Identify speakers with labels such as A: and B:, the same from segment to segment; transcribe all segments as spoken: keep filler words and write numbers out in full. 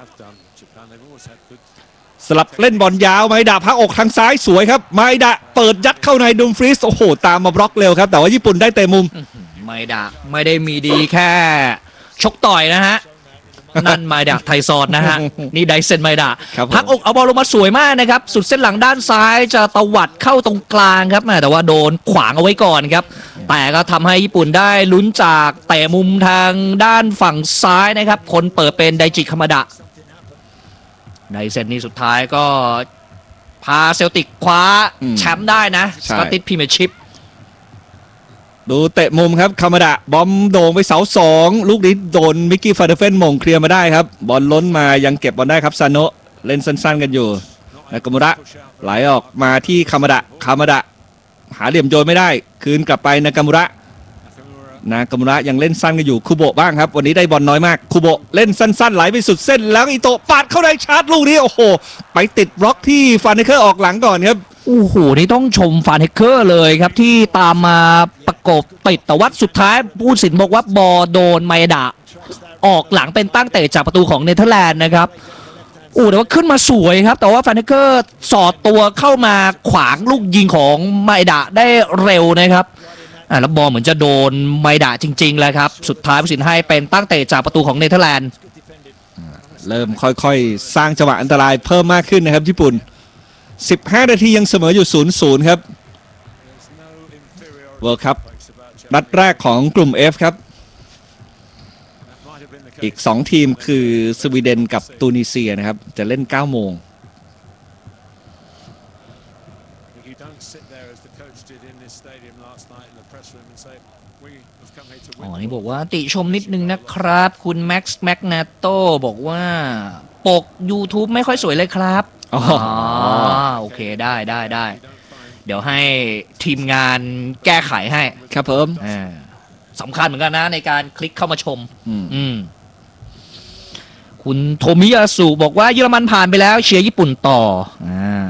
A: สลับเล่นบอลยาวไมดะพักอกทางซ้ายสวยครับไมดะเปิดยัดเข้าในดุมฟรีสโอ้โหตามมาบล็อกเร็วครับแต่ว่าญี่ปุ่นได้เตะมุม
B: ไมดะไม่ได้มีดีแค่ชกต่อยนะฮะนั่นไมดะไทซอนนะฮะนี่ไดเซนไมดะพักอกเอาบอลลงมาสวยมากนะครับสุดเส้นหลังด้านซ้ายจะตวัดเข้าตรงกลางครับแต่ว่าโดนขวางเอาไว้ก่อนครับแต่ก็ทำให้ญี่ปุ่นได้ลุ้นจากเตะมุมทางด้านฝั่งซ้ายนะครับคนเปิดเป็นไดจิคามาดะในเซตนี้สุดท้ายก็พาเซลติกคว้าแชมป์ได้นะสกอตติชพรีเมียร์ชิพ
A: ดูเตะมุมครับคามาดะบอมโด่งไปเสาสองลูกนี้โดนมิกกี้ฟาเดเฟนมงเคลียร์มาได้ครับบอลล้นมายังเก็บบอลได้ครับซาโนะเล่นสั้นๆกันอยู่นากามุระไหลออกมาที่คามาดะคามาดะหาเหลี่ยมโยนไม่ได้คืนกลับไปนากามุระนากามุระยังเล่นสั้นกันอยู่คุโบะบ้างครับวันนี้ได้บอลน้อยมากคุโบะเล่นสั้นๆไหลไปสุดเส้นแล้วอิโตะปาดเข้าในชาร์จลูกนี้โอ้โหไปติดบล็อกที่ฟานเนเคอร์ออกหลังก่อนครับ
B: โอ้โหนี่ต้องชมฟานเฮเกอร์เลยครับที่ตามมาประกบติดแต่ว่าสุดท้ายผู้ตัดสินบอกว่าบอลโดนไมดะออกหลังเป็นตั้งเตะจากประตูของเนเธอร์แลนด์นะครับโอ้แต่ว่าขึ้นมาสวยครับแต่ว่าฟานเฮเกอร์สอดตัวเข้ามาขวางลูกยิงของไมดะได้เร็วนะครับอ่าแล้วบอลเหมือนจะโดนไมดะจริงๆแล้วครับสุดท้ายผู้ตัดสินให้เป็นตั้งเตะจากประตูของเนเธอร์แลนด์
A: เริ่มค่อยๆสร้างจังหวะอันตรายเพิ่มมากขึ้นนะครับญี่ปุ่นสิบห้านาทียังเสมออยู่ ศูนย์ศูนย์ ครับ World Cup นัดแรกของกลุ่ม F ครับอีกสองทีมคือสวีเดนกับตูนิเซียนะครับจะเล่น เก้าโมง
B: อ๋อนี่บอกว่าติชมนิดนึงนะครับคุณแม็กซ์แมกนาโตบอกว่าปก YouTube ไม่ค่อยสวยเลยครับอ๋อโอเคได้ได้ได้เดี๋ยวให้ทีมงานแก้ไขให้
A: ครับเพิ่ม
B: สำคัญเหมือนกันนะในการคลิกเข้ามาชมอืมคุณโทมิยาสุบอกว่าเยอรมันผ่านไปแล้วเชียร์ญี่ปุ่นต่ออ่า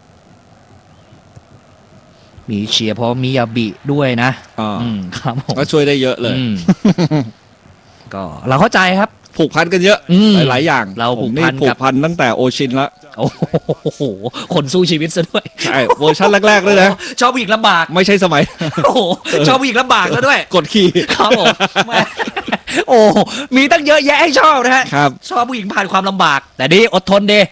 B: มีเชียร์เพราะมิยาบิด้วยนะ
A: อ๋อครับก็ช่วยได้เยอะเลย
B: ก็เราเข้าใจครับ
A: ผูกพันกันเยอะหลายๆอย่าง
B: เราผูกพัน
A: ผูกพันตั้งแต่โอชินแล้ว
B: โอ้โหคนสู้ชีวิตซะด้วย
A: ใช่เวอร์ชันแรกๆเลยนะ
B: ชอบผู้หญิงลำบาก
A: ไม่ใช่สมัย
B: โอ้โหชอบผู้หญิงลำบากซะด้วย
A: กดขี่
B: ครับผมโอ้มีตั้งเยอะแยะให้ชอบนะฮะ
A: ครับ
B: ชอบผู้หญิงผ่านความลำบากแต่ดีอดทนดี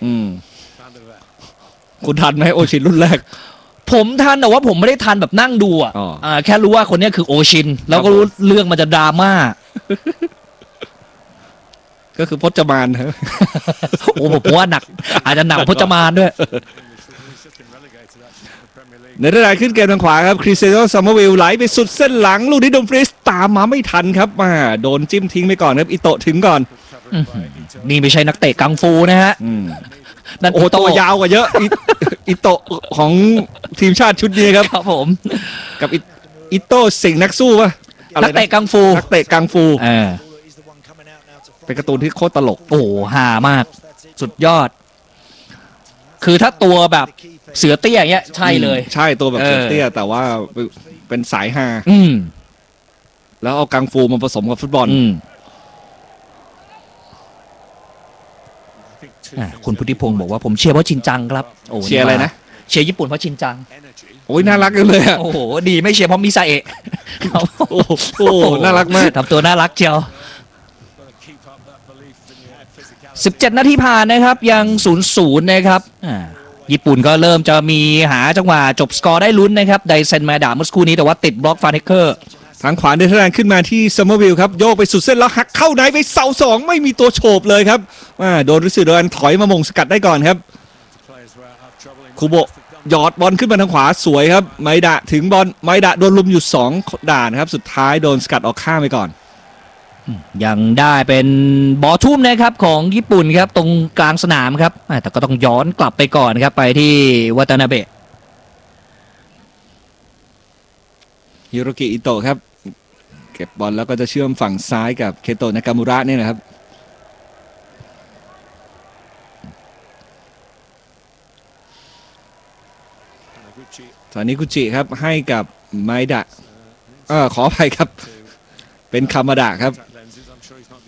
A: คุณทันไหมโอชินรุ่นแรก
B: ผมทันแต่ว่าผมไม่ได้ทันแบบนั่งดูอ่ะแค่รู้ว่าคนนี้คือโอชินแล้วก็รู้เรื่องมันจะดราม่า
A: ก็คือพจมานครับ
B: โอ้ผมว่าหนักอาจจะหนักพจมานด้วย
A: ในระดับขึ้นเกมทางขวาครับคริสเตียโนซัมเมอร์วิลไหลไปสุดเส้นหลังลูกนี้โดนฟรีสตามมาไม่ทันครับมาโดนจิ้มทิ้งไปก่อนครับอิโตะถึงก่อน
B: นี่ไม่ใช่นักเตะกังฟูนะฮะ
A: นั่นโอ้ตัวยาวกว่าเยอะอิโตะของทีมชาติชุดนี้ครับ
B: ครับผม
A: กับอิโตะสิงห์นักสู้ป่ะ
B: นักเตะกังฟู
A: นักเตะกังฟูเป็นการ์ตูนที่โคตรตลก
B: โอ้ฮามากสุดยอดคือถ้าตัวแบบเสือเตี้ยอย่างเงี้ยใช่เลย
A: ใช่ตัวแบบเสือเตี้ยแต่ว่าเป็นสายฮาแล้วเอากังฟูมาผสมกับฟุตบอล
B: คุณพุทธิพงศ์บอกว่าผมเชียร์เพราะชินจังครับ
A: โอ้เชียร์อะไรนะ
B: เชียร์ญี่ปุ่นเพราะชินจัง
A: โอ้ยน่ารักเลยอ่ะ
B: โอ้โหดีไม่เชียร์เพราะมิซาเอะ
A: โอ้โหน่ารักมาก
B: ทำตัวน่ารักเชียวสิบเจ็ดนาทีผ่านนะครับยัง ศูนย์ศูนย์ นะครับญี่ปุ่นก็เริ่มจะมีหาจังหวะจบสกอร์ได้ลุ้นนะครับไดเซนมาดาเมื่อสักครู่นี้แต่ว่าติดบล็อกฟานเฮเกอร์
A: ทางขวาเนเธอร์แลนด์ขึ้นมาที่ซัมเมอร์วิลครับโยกไปสุดเส้นแล้วหักเข้าในไปเสาสองไม่มีตัวโฉบเลยครับโดนริสึโดนถอยมามงสกัดได้ก่อนครับคูโบะหยอดบอลขึ้นมาทางขวาสวยครับไมดะถึงบอลไมดะโดนลุมอยู่สองด่านครับสุดท้ายโดนสกัดออกข้างไปก่อน
B: ยังได้เป็นบอลทุ่มนะครับของญี่ปุ่นครับตรงกลางสนามครับแต่ก็ต้องย้อนกลับไปก่อนครับไปที่วัตานาเบะ
A: ฮิโรกิอิโตะครับเก็บบอลแล้วก็จะเชื่อมฝั่งซ้ายกับเคโตะนากามุระนี่นะครับตอนนี้กุจิครับให้กับไมดะเออขออภัยครับเป็นคามาดะครับ